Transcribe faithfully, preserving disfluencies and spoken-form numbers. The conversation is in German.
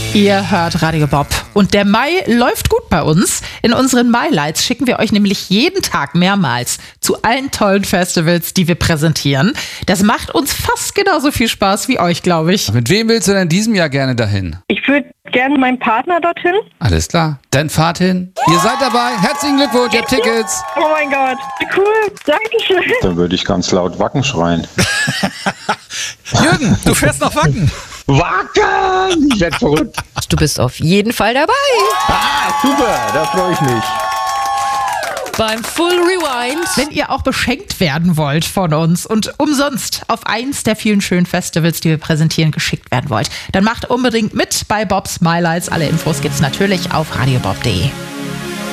Ihr hört Radio Bob und der Mai läuft gut bei uns. In unseren Mai-Lights schicken wir euch nämlich jeden Tag mehrmals zu allen tollen Festivals, die wir präsentieren. Das macht uns fast genauso viel Spaß wie euch, glaube ich. Mit wem willst du denn in diesem Jahr gerne dahin? Ich würde gerne meinen Partner dorthin. Alles klar, dann fahrt hin. Ihr seid dabei, herzlichen Glückwunsch, ihr habt Tickets. Oh mein Gott, wie cool, Dankeschön. Dann würde ich ganz laut Wacken schreien. Jürgen, du fährst nach Wacken. Wacken! Ich werde verrückt. Du bist auf jeden Fall dabei. Ah, super, da freue ich mich. Beim Full Rewind. Wenn ihr auch beschenkt werden wollt von uns und umsonst auf eins der vielen schönen Festivals, die wir präsentieren, geschickt werden wollt, dann macht unbedingt mit bei Bobs My Lights. Alle Infos gibt's natürlich auf radiobob punkt de.